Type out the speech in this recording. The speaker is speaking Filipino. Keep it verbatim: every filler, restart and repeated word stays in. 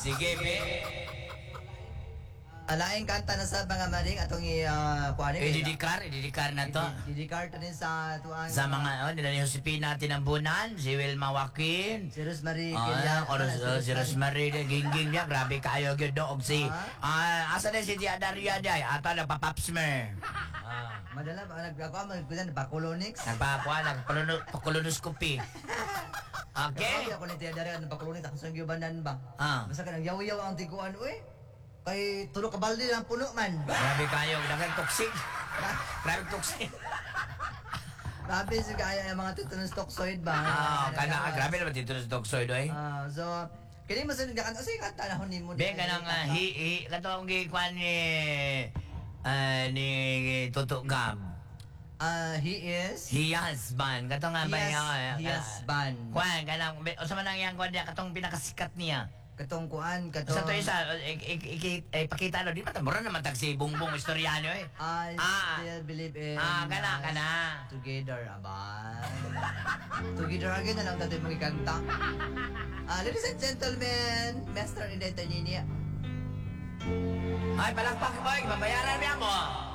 sige, be. Alaing kanta na sa mga maring atong i uh, kuan ni. Ididikar, ididikar na to. Didikar to din sa tuang Sa mga, oh, nila ni Josepina Tinambunan, si Wilma Joaquin. si Rosemary Ah, Gillian. or uh, si Rosemary de Gingging niya, grabe kayo gyud do og si. Ah, asa na si Tia Daria day? Ato nagpa-papsmer. Ah, Madala ba nag ako magkuan ba colonix? nagpakuha, nagpa-colonoscopy. Okay? Ako ni Tia Daria ba colonix ako sa gibanan ba? Ah. Basta kanang yaw-yaw ang tiguan uy. Kay tulo ka balde lang puno man. Grabe kayo, dagang toxic. Grabe toxic. Grabe si kaya yung mga tetanus toxoid ba? Ah, kana grabe naman dito sa toxoid oy. Ah, so kini mo sa gakan kasi kanta na ni mo. Be kanang uh, hi hi kato ang gikuan ni ah, ni Toto Gab. Ah, he is He husband. Kato nga ba He yung... has- he husband. Kuan, kanang... O sa manang yang kuan niya, katong pinakasikat niya. katong kuan katong Sa to isa, ipakita no, di ba tamura naman tag si Bongbong Istoriano eh. I Ah. still believe in Ah, kana, us kana. together abay. Together again na lang dati mga kanta. Ah, ladies and gentlemen, Master Inday Tanini. Ay, palakpak boy, babayaran niya mo.